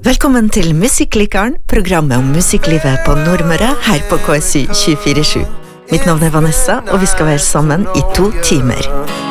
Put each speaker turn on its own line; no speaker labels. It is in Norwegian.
Velkommen til Musikklikeren, programmet om musikklivet på Nordmøre, her på KSU 24/7. Mitt navn Vanessa, og vi skal være sammen i 2 timer.